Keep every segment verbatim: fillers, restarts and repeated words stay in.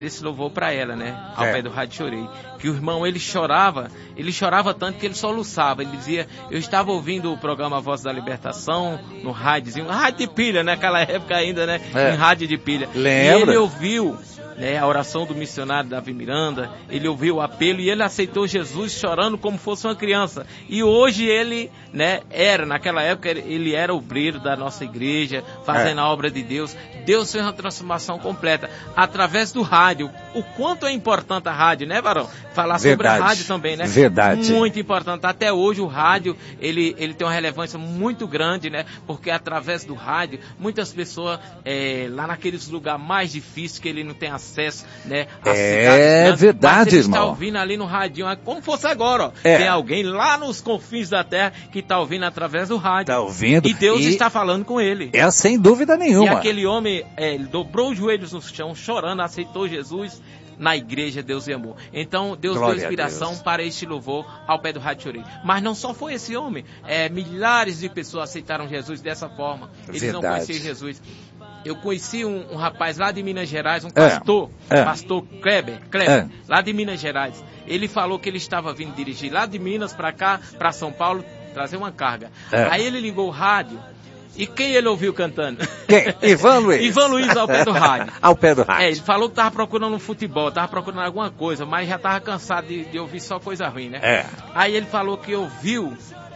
esse louvor para ela, né? Ao É. pé do rádio chorei. Que o irmão, ele chorava, ele chorava tanto que ele soluçava. Ele dizia, eu estava ouvindo o programa Voz da Libertação, no rádiozinho, rádio de pilha, naquela época ainda, né? É. Em rádio de pilha. Lembra? E ele ouviu, né, a oração do missionário Davi Miranda, ele ouviu o apelo e ele aceitou Jesus chorando como fosse uma criança. E hoje ele, né, era, naquela época, ele era obreiro da nossa igreja, fazendo É. a obra de Deus. Deus fez uma transformação completa através do rádio. O quanto é importante a rádio, né, Barão? Falar sobre Verdade. a rádio também, né? Verdade. Muito importante. Até hoje o rádio, ele, ele tem uma relevância muito grande, né? Porque através do rádio, muitas pessoas, é, lá naqueles lugares mais difíceis que ele não tem acesso, né? às É cidades grandes, verdade, mas ele está irmão. ouvindo ali no rádio, como fosse agora, ó. É. Tem alguém lá nos confins da terra que está ouvindo através do rádio. Tá ouvindo? E Deus E- está falando com ele. É sem dúvida E nenhuma. aquele homem, é, ele dobrou os joelhos no chão, chorando, aceitou Jesus na igreja, Deus e amor. Então, Deus Glória deu a inspiração Deus. para este louvor ao pé do Rádio Chorei. Mas não só foi esse homem, é, milhares de pessoas aceitaram Jesus dessa forma. Eles não Verdade. conheciam Jesus. Eu conheci um, um rapaz lá de Minas Gerais, um É, pastor, é. pastor Kleber, Kleber, É. lá de Minas Gerais. Ele falou que ele estava vindo dirigir lá de Minas para cá, para São Paulo, trazer uma carga. É. Aí ele ligou o rádio. E quem ele ouviu cantando? Quem? Ivan Luiz. Ivan Luiz ao pé do rádio. Ao pé do rádio. É, ele falou que tava procurando um futebol, tava procurando alguma coisa, mas já tava cansado de, de ouvir só coisa ruim, né? É. Aí ele falou que ouviu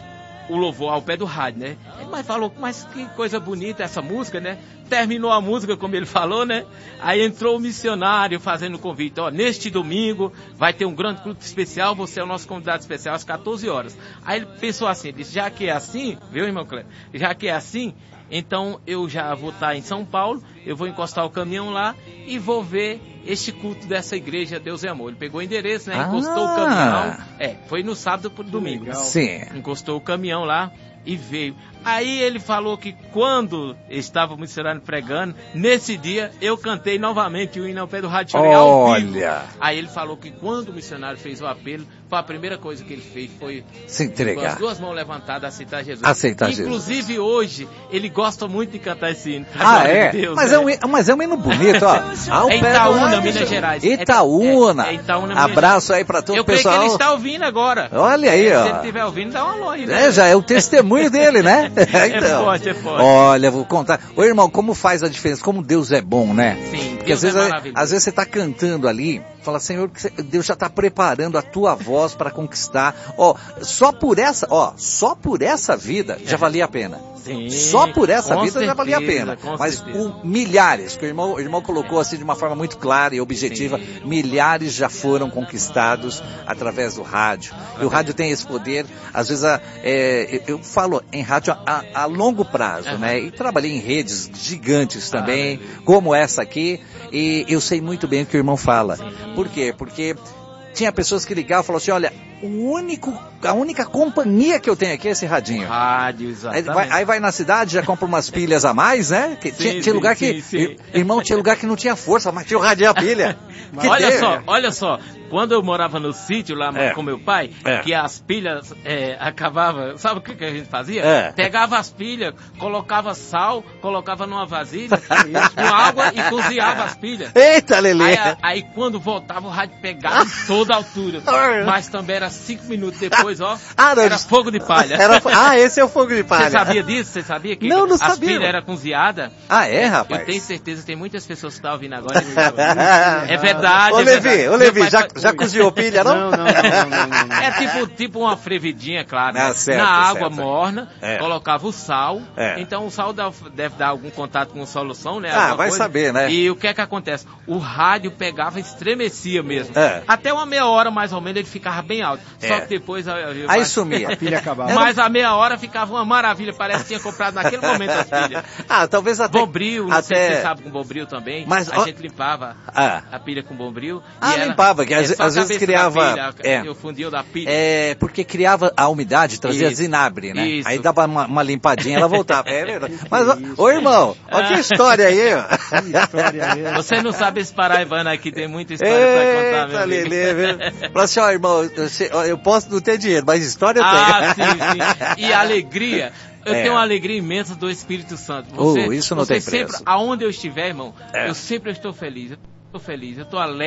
o louvor ao pé do rádio, né? Ele mas falou, mas que coisa bonita essa música, né? Terminou a música, como ele falou, né? Aí entrou o missionário fazendo o convite, ó, neste domingo vai ter um grande culto especial, você é o nosso convidado especial às quatorze horas. Aí ele pensou assim, disse, já que é assim, viu, irmão Cleber? Já que é assim, então eu já vou estar em São Paulo, eu vou encostar o caminhão lá e vou ver este culto dessa igreja Deus é Amor. Ele pegou o endereço, né? Encostou Ah. o caminhão. É, foi no sábado pro domingo. Né? Sim. Encostou o caminhão lá e veio. Aí ele falou que quando estava o missionário pregando, nesse dia eu cantei novamente o hino ao pé do rádio Chorei ao vivo. Olha. Aí ele falou que quando o missionário fez o apelo, foi a primeira coisa que ele fez foi Se com entregar. as duas mãos levantadas, aceitar Jesus. Aceitar Jesus. Inclusive hoje, ele gosta muito de cantar esse hino. pra Ah, glória é? de Deus, mas, né? é um, hi- mas é um hino bonito, ó. Ao É pé do Itaúna, rádio. Minas Gerais. Itaúna. É, é Itaúna, Minas Abraço aí pra todo Eu o creio pessoal. que ele está ouvindo agora. Olha aí, Se ó. ele estiver ouvindo, dá um alô aí, né? É, já é o testemunho dele, né? É forte, é forte. Olha, vou contar. Ô, irmão, como faz a diferença? Como Deus é bom, né? Sim, Porque Deus às vezes, é às maravilhoso. vezes você tá cantando ali, fala, Senhor, que você- Deus já tá preparando a tua voz para conquistar. Ó, só por essa, ó, só por essa vida já valia a pena. Sim, Só por essa com vida já valia a certeza, pena. com Mas certeza. o milhares, que o irmão, o irmão colocou assim de uma forma muito clara e objetiva, Sim. milhares já foram conquistados através do rádio. E o rádio tem esse poder, às vezes, a- é, eu falo em rádio a, a longo prazo, Aham. né? E trabalhei em redes gigantes também, como essa aqui, e eu sei muito bem o que o irmão fala. Por quê? Porque tinha pessoas que ligavam e falavam assim, olha, o único, a única companhia que eu tenho aqui é esse radinho. Rádio, Aí exatamente. vai, aí vai na cidade, já compra umas pilhas a mais, né? Que Sim, tinha, tinha sim, lugar sim, que, sim. ir- irmão, tinha lugar que não tinha força, mas tinha o radinho a pilha. Que Olha teve. só, olha só, quando eu morava no sítio lá É. com meu pai, É. que as pilhas é, acabavam, sabe o que, que a gente fazia? É. Pegava as pilhas, colocava sal, colocava numa vasilha, com água e cozinhava as pilhas. Eita, Lelê. Aí, a- aí quando voltava o rádio pegava em toda a altura, mas também era cinco minutos depois, ó, Ah, não, era eles- fogo de palha. Era- ah, esse é o fogo de palha. Você sabia disso? Você sabia que Não, não as sabia. pilhas eram cozinhadas? Ah, é, rapaz? Eu tenho certeza que tem muitas pessoas que estão ouvindo agora. que não sabem. É verdade. Ô, é Levi, verdade. ô, Meu Levi, pai já, fa- já cozinhou pilha, não? Não, não, não, não, não, não. É tipo, tipo uma frevidinha, claro. Ah, né? certo, Na água certo. morna, É. colocava o sal. É. Então o sal dá- deve dar algum contato com solução, né? Ah, Alguma vai coisa. saber, né? E o que é que acontece? O rádio pegava e estremecia mesmo. É. Até uma meia hora mais ou menos ele ficava bem alto. É. Só que depois... eu- eu- Aí eu- sumia. A pilha acabava. Mas a meia hora ficava uma maravilha. Parece que tinha comprado naquele momento as pilhas. Ah, talvez até... Bombril, não sei se até... você sabe com bombril também. Mas, a ó- gente limpava Ah. a pilha com bombril. Ah, e ela- limpava, que às- é, só a às vezes cabeça da criava- Pilha, é. O fundinho da pilha. É, porque criava a umidade, trazia Isso. zinabre, né? Isso. Aí dava uma, uma limpadinha, ela voltava. É verdade. Mas, ó, ô irmão, olha que história aí, ó. Que história é essa? Você não sabe esse paraibano aqui, tem muita história pra contar, meu Eita, amigo. Lelê, viu? Fala assim, ó, irmão, eu, sei- ó, eu posso não ter dinheiro, mas história eu Ah, tenho. sim, sim. E a alegria. Eu É. tenho uma alegria imensa do Espírito Santo. Oh, isso não você tem sempre, preço. aonde eu estiver, irmão, É. eu sempre estou feliz. Tô feliz, eu tô alegre.